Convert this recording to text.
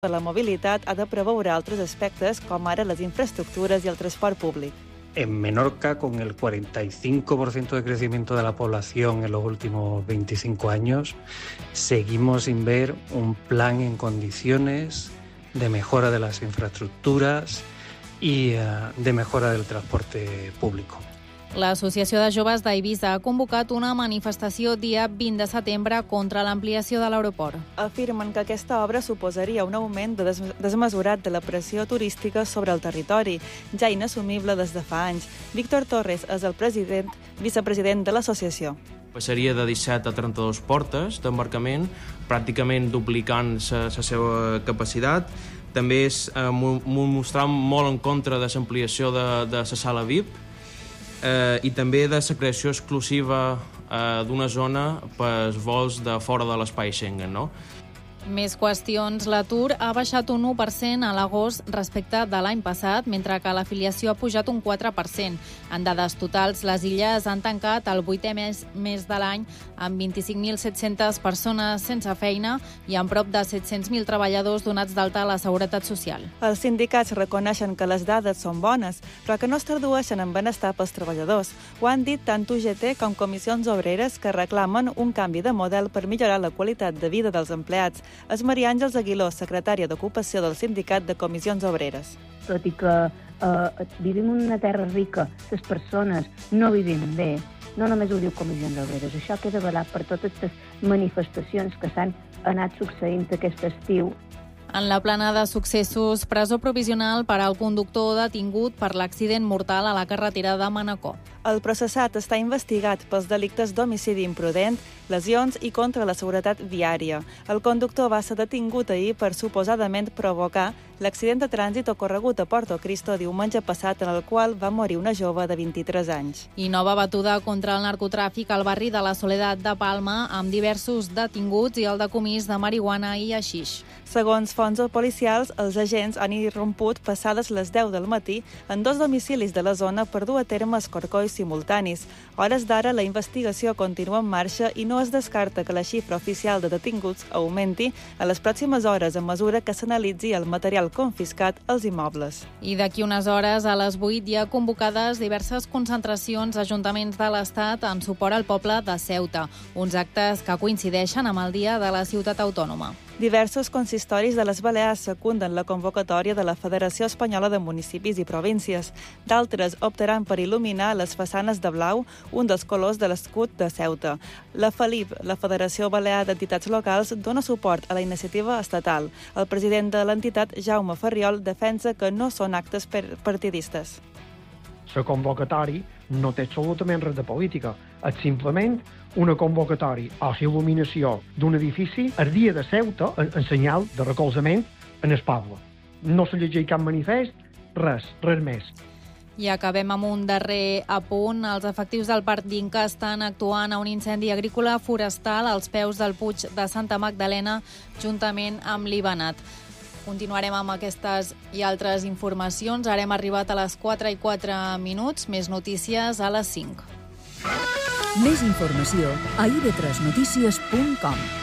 per la mobilitat ha de preveure altres aspectes com ara les infraestructures i el transport públic. En Menorca, con el 45% de crecimiento de la población en los últimos 25 años, seguimos sin ver un plan en condiciones de mejora de las infraestructuras y de mejora del transporte público. L'Associació de Joves d'Eivissa ha convocat una manifestació dia 20 de setembre contra l'ampliació de l'aeroport. Afirmen que aquesta obra suposaria un augment desmesurat de la pressió turística sobre el territori, ja inassumible des de fa anys. Víctor Torres és el vicepresident de l'associació. Passaria de 17 a 32 portes d'embarcament, pràcticament duplicant la seva capacitat. També mostrar molt en contra de l'ampliació de la sala VIP, i també de la creació exclusiva d'una zona pels vols de fora de l'espai Schengen, no? Més qüestions. L'atur ha baixat un 1% a l'agost respecte de l'any passat, mentre que l'afiliació ha pujat un 4%. En dades totals, les Illes han tancat el 8è mes de l'any amb 25.700 persones sense feina i amb prop de 700.000 treballadors donats d'alta a la Seguretat Social. Els sindicats reconeixen que les dades són bones, però que no es tradueixen en benestar pels treballadors. Ho han dit tant UGT com comissions obreres que reclamen un canvi de model per millorar la qualitat de vida dels empleats. És Maria Àngels Aguiló, secretària d'Ocupació del Sindicat de Comissions Obreres. Tot i que vivim en una terra rica, les persones no vivim bé, no només ho diu Comissions Obreres, això queda avalat per totes les manifestacions que s'han anat succeint aquest estiu. En la plana de successos, presó provisional per al conductor detingut per l'accident mortal a la carretera de Manacor. El processat està investigat pels delictes d'homicidi imprudent, lesions i contra la seguretat viària. El conductor va ser detingut ahir per suposadament provocar l'accident de trànsit ocorregut a Porto Cristo diumenge passat, en el qual va morir una jove de 23 anys. I nova batuda contra el narcotràfic al barri de la Soledat de Palma, amb diversos detinguts i el decomís de marihuana i haixix. Segons fonts policials, els agents han irromput passades les 10 del matí en 2 domicilis de la zona per dur a terme escorcolls simultanis. A hores d'ara, la investigació continua en marxa i no es descarta que la xifra oficial de detinguts augmenti a les pròximes hores a mesura que s'analitzi el material confiscat als immobles. I d'aquí unes hores, a les 8, hi ha convocades diverses concentracions a ajuntaments de l'Estat en suport al poble de Ceuta, uns actes que coincideixen amb el Dia de la Ciutat Autònoma. Diversos consistoris de les Balears secunden la convocatòria de la Federació Espanyola de Municipis i Províncies. D'altres optaran per il·luminar les façanes de blau, un dels colors de l'escut de Ceuta. La FELIP, la Federació Balear d'Entitats Locals, dona suport a la iniciativa estatal. El president de l'entitat, Jaume Ferriol, defensa que no són actes partidistes. La convocatòria no té absolutament res de política. És simplement una convocatòria o il·luminació d'un edifici el dia de Ceuta en senyal de recolzament en el poble. No se llegeix cap manifest, res més. I acabem amb un darrer apunt. Els efectius del Parc d'Inca estan actuant a un incendi agrícola forestal als peus del Puig de Santa Magdalena, juntament amb l'Ibanat. Continuarem amb aquestes i altres informacions. Ara hem arribat a les 4:04. Més notícies a les 5. Més informació a ib3notícies.com.